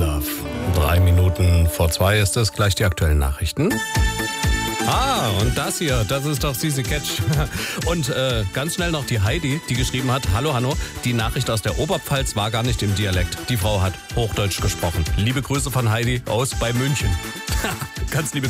Love. 1:03 ist es, gleich die aktuellen Nachrichten. Und das hier, das ist doch Sisi Ketsch. Und ganz schnell noch die Heidi, die geschrieben hat: Hallo Hanno, die Nachricht aus der Oberpfalz war gar nicht im Dialekt. Die Frau hat Hochdeutsch gesprochen. Liebe Grüße von Heidi aus bei München. Ganz liebe